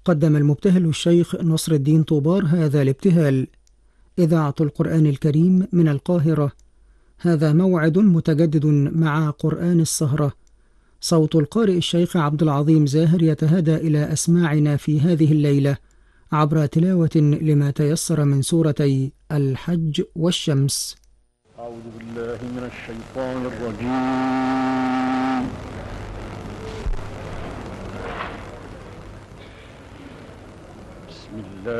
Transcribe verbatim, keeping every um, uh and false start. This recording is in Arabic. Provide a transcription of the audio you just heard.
قدم المبتهل الشيخ نصر الدين طوبار هذا الابتهال. إذاعة القرآن الكريم من القاهرة. هذا موعد متجدد مع قرآن السهرة. صوت القارئ الشيخ عبد العظيم زاهر يتهادى إلى أسماعنا في هذه الليلة عبر تلاوة لما تيسر من سورتي الحج والشمس. أعوذ بالله من الشيطان الرجيم. بسم الله